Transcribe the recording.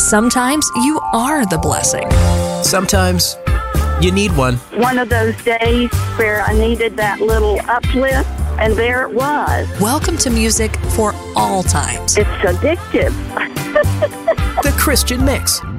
Sometimes you are the blessing. Sometimes you need one. One of those days where I needed that little uplift, and there it was. Welcome to Music for All Times. It's addictive. The Christian Mix.